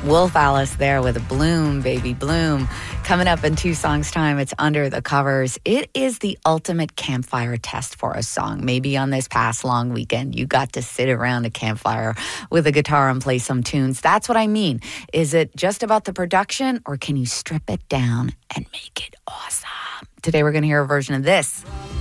Wolf Alice there with Bloom, Baby Bloom. Coming up in 2 songs' time, it's Under the Covers. It is the ultimate campfire test for a song. Maybe on this past long weekend, you got to sit around a campfire with a guitar and play some tunes. That's what I mean. Is it just about the production, or can you strip it down and make it awesome? Today we're going to hear a version of this.